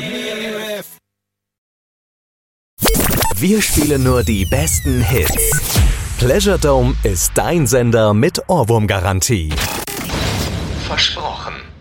Wir spielen nur die besten Hits. Pleasure Dome ist dein Sender mit Ohrwurmgarantie. Versprochen.